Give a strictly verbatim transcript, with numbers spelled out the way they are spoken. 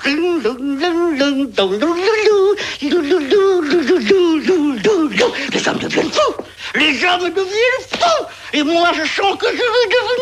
Les hommes deviennent fous. Les hommes deviennent fous. Et moi, je sens que je vais devenir